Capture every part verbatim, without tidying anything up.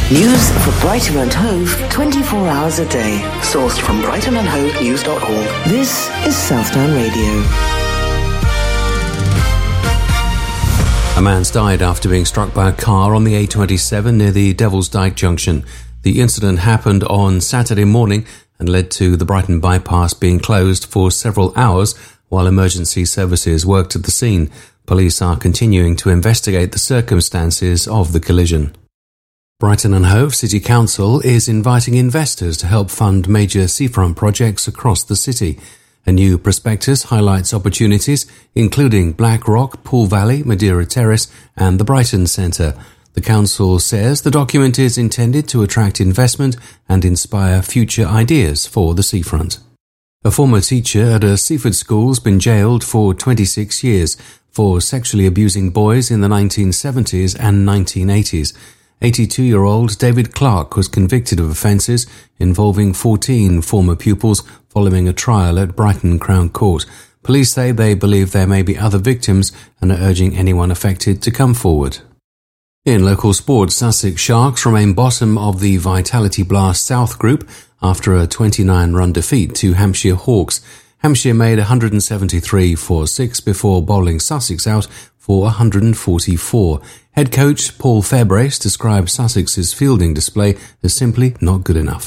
News for Brighton and Hove twenty-four hours a day. Sourced from brighton and hove news dot org. This is Southdown Radio. A man's died after being struck by a car on the A twenty-seven near the Devil's Dyke Junction. The incident happened on Saturday morning and led to the Brighton bypass being closed for several hours while emergency services worked at the scene. Police are continuing to investigate the circumstances of the collision. Brighton and Hove City Council is inviting investors to help fund major seafront projects across the city. A new prospectus highlights opportunities, including Black Rock, Poole Valley, Madeira Terrace, and the Brighton Centre. The council says the document is intended to attract investment and inspire future ideas for the seafront. A former teacher at a seafood school has been jailed for twenty-six years for sexually abusing boys in the nineteen seventies and nineteen eighties. eighty-two-year-old David Clark was convicted of offences involving fourteen former pupils following a trial at Brighton Crown Court. Police say they believe there may be other victims and are urging anyone affected to come forward. In local sports, Sussex Sharks remain bottom of the Vitality Blast South group after a twenty-nine run defeat to Hampshire Hawks. Hampshire made one hundred seventy-three for six before bowling Sussex out for one hundred forty-four. Head coach Paul Fairbrace described Sussex's fielding display as simply not good enough.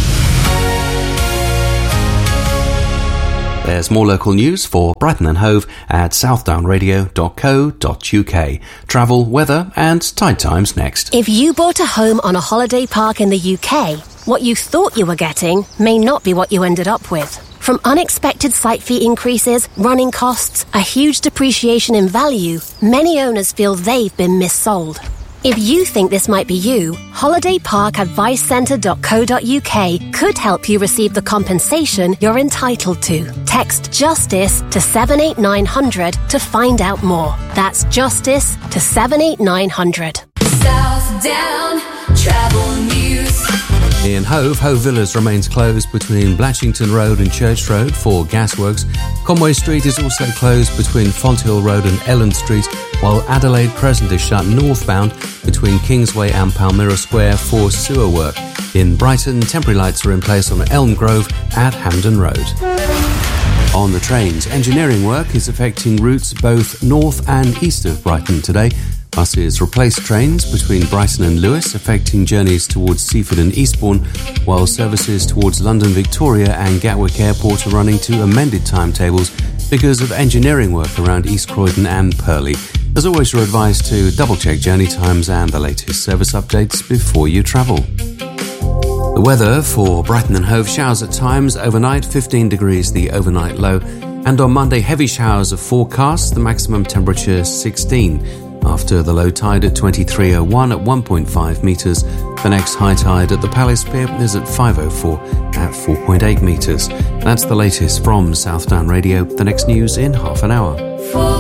There's more local news for Brighton and Hove at southdown radio dot co dot uk. Travel, weather and tide times next. If you bought a home on a holiday park in the U K, what you thought you were getting may not be what you ended up with. From unexpected site fee increases, running costs, a huge depreciation in value, many owners feel they've been missold. If you think this might be you, holiday park advice centre dot co dot uk could help you receive the compensation you're entitled to. Text JUSTICE to seven eight nine hundred to find out more. That's JUSTICE to seven eight nine hundred. Southdown Travel News. In Hove, Hove Villas remains closed between Blatchington Road and Church Road for gasworks. Conway Street is also closed between Fonthill Road and Ellen Street, while Adelaide Crescent is shut northbound between Kingsway and Palmyra Square for sewer work. In Brighton, temporary lights are in place on Elm Grove at Hampden Road. On the trains, engineering work is affecting routes both north and east of Brighton today. Buses replace trains between Brighton and Lewes, affecting journeys towards Seaford and Eastbourne, while services towards London Victoria and Gatwick Airport are running to amended timetables because of engineering work around East Croydon and Purley. As always, you're advised to double-check journey times and the latest service updates before you travel. The weather for Brighton and Hove: showers at times, overnight fifteen degrees the overnight low, and on Monday heavy showers are forecast, the maximum temperature sixteen. After the low tide at twenty-three oh one at one point five metres, the next high tide at the Palace Pier is at five oh four at four point eight metres. That's the latest from Southdown Radio. The next news in half an hour.